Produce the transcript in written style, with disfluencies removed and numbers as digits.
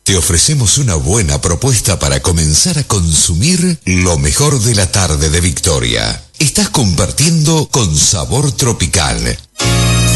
te ofrecemos una buena propuesta para comenzar a consumir lo mejor de la tarde de Victoria. Estás compartiendo con Sabor Tropical,